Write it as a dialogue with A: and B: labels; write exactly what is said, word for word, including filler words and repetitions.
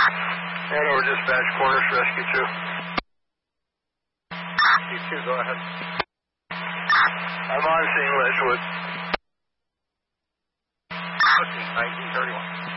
A: Hanover dispatch, Cornish Rescue two.
B: Rescue two, go ahead.
A: I'm on scene, Ledgewood.
B: nineteen thirty-one.